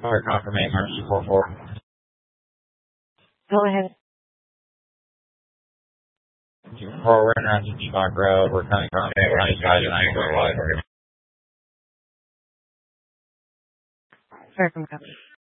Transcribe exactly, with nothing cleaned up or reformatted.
Or confirmation R G four four. Go ahead. We're running around G Park Road. We're coming from there. We're not guys and I go wide. Circumcom.